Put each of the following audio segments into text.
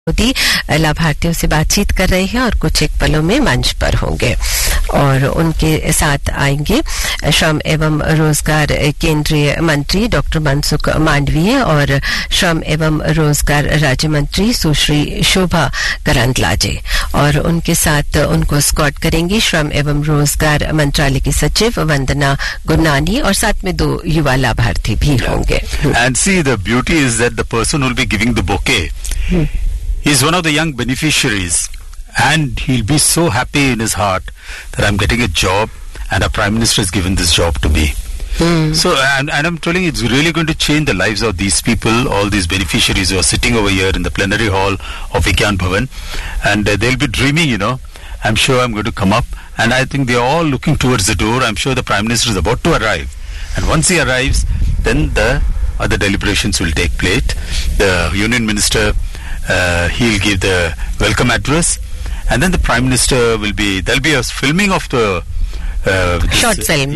मोदी लाभार्थियों से बातचीत कर रहे हैं और कुछ एक पलों में मंच पर होंगे और उनके साथ आएंगे श्रम एवं रोजगार केंद्रीय मंत्री डॉक्टर मनसुख मांडवीय और श्रम एवं रोजगार राज्य मंत्री सुश्री शोभा करंदलाजे और उनके साथ उनको एस्कॉर्ट करेंगी श्रम एवं रोजगार मंत्रालय की सचिव वंदना गुरनानी और साथ में 2 युवा लाभार्थी भी होंगे. And see, the beauty is that the person who will be giving the bouquet is one of the young beneficiaries, and he'll be so happy in his heart that I'm getting a job and our Prime Minister has given this job to me. So, and I'm telling you, it's really going to change the lives of these people, all these beneficiaries who are sitting over here in the plenary hall of Vigyan Bhavan, and they'll be dreaming, you know. I'm sure I'm going to come up, and I think they're all looking towards the door. I'm sure the Prime Minister is about to arrive, and once he arrives, then the other deliberations will take place. The Union Minister, he'll give the welcome address, and then the Prime Minister there'll be a filming of the short film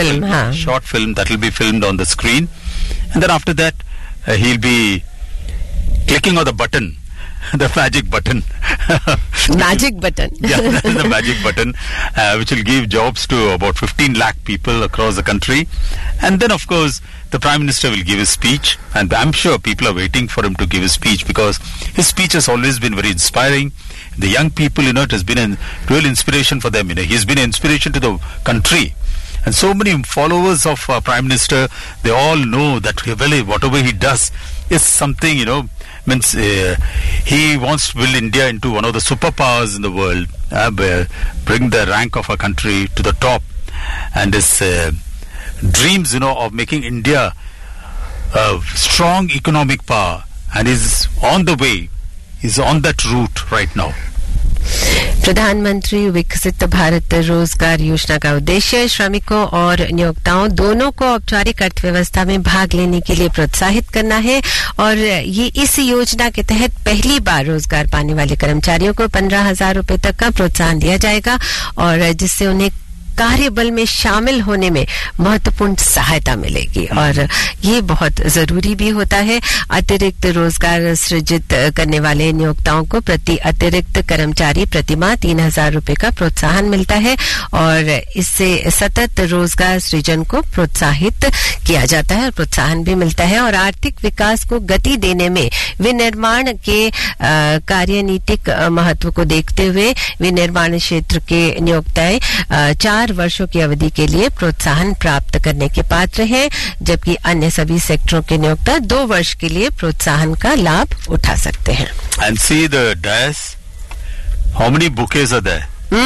that will be filmed on the screen, and then after that he'll be clicking on the button, the magic button. Magic button. Yeah, that is the magic button, which will give jobs to about 15 lakh people across the country. And then, of course, the Prime Minister will give his speech, and I'm sure people are waiting for him to give his speech because his speech has always been very inspiring. The young people, you know, it has been a real inspiration for them. You know, he's been an inspiration to the country. And so many followers of Prime Minister, they all know that really whatever he does is something, you know, means he wants to build India into one of the superpowers in the world, bring the rank of our country to the top, and his dreams, you know, of making India a strong economic power, and is on the way, is on that route right now. प्रधानमंत्री विकसित भारत रोजगार योजना का उद्देश्य श्रमिकों और नियोक्ताओं दोनों को औपचारिक अर्थव्यवस्था में भाग लेने के लिए प्रोत्साहित करना है और ये इस योजना के तहत पहली बार रोजगार पाने वाले कर्मचारियों को 15,000 रुपए तक का प्रोत्साहन दिया जाएगा और जिससे उन्हें कार्यबल में शामिल होने में महत्वपूर्ण सहायता मिलेगी और ये बहुत जरूरी भी होता है. अतिरिक्त रोजगार सृजित करने वाले नियोक्ताओं को प्रति अतिरिक्त कर्मचारी प्रतिमाह 3,000 रुपए का प्रोत्साहन मिलता है और इससे सतत रोजगार सृजन को प्रोत्साहित किया जाता है और प्रोत्साहन भी मिलता है और आर्थिक विकास को गति देने में विनिर्माण के कार्यनीतिक महत्व को देखते हुए विनिर्माण क्षेत्र के नियोक्ताएं 4 वर्षों की अवधि के लिए प्रोत्साहन प्राप्त करने के पात्र हैं जबकि अन्य सभी सेक्टरों के नियोक्ता 2 वर्ष के लिए प्रोत्साहन का लाभ उठा सकते हैं. And see the dais, how many bouquets are there?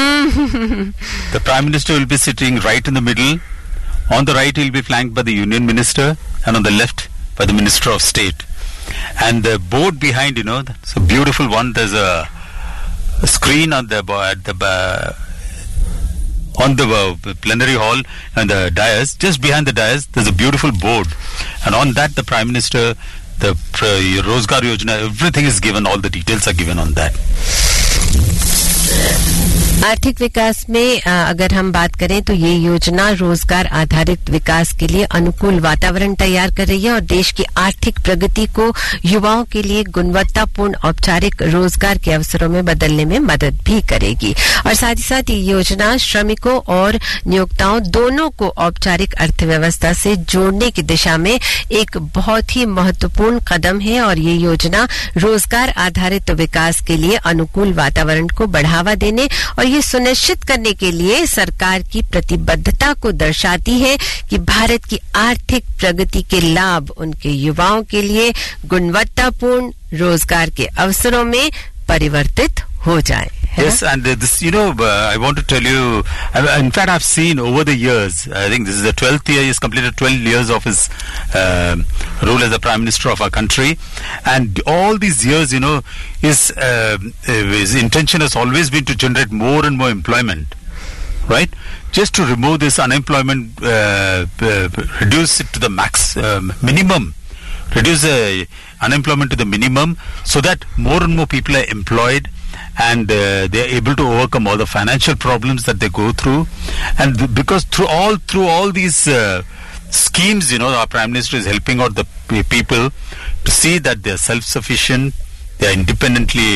The Prime Minister will be sitting right in the middle. On the right he will be flanked by the Union Minister and on the left by the Minister of State. And the board behind, you know, it's a beautiful one. There's a screen on the plenary hall and the dais. Just behind the dais, there's a beautiful board, and on that the Prime Minister, the Rozgar Yojana, everything is given. All the details are given on that. आर्थिक विकास में अगर हम बात करें तो ये योजना रोजगार आधारित विकास के लिए अनुकूल वातावरण तैयार कर रही है और देश की आर्थिक प्रगति को युवाओं के लिए गुणवत्तापूर्ण औपचारिक रोजगार के अवसरों में बदलने में मदद भी करेगी और साथ ही साथ ये योजना श्रमिकों और नियोक्ताओं दोनों को औपचारिक अर्थव्यवस्था से जोड़ने की दिशा में एक बहुत ही महत्वपूर्ण कदम है और ये योजना रोजगार आधारित विकास के लिए अनुकूल वातावरण को बढ़ावा देने और ये सुनिश्चित करने के लिए सरकार की प्रतिबद्धता को दर्शाती है कि भारत की आर्थिक प्रगति के लाभ उनके युवाओं के लिए गुणवत्तापूर्ण रोजगार के अवसरों में परिवर्तित हो जाए. Yes, and this, you know, I want to tell you, in fact, I've seen over the years, I think this is the 12th year, he's completed 12 years of his role as the Prime Minister of our country, and all these years, you know, his intention has always been to generate more and more employment, right? Just to remove this unemployment, reduce it to the minimum, reduce unemployment to the minimum, so that more and more people are employed, and they are able to overcome all the financial problems that they go through. And because through all these schemes, you know, our Prime Minister is helping out the people to see that they are self-sufficient, They are independently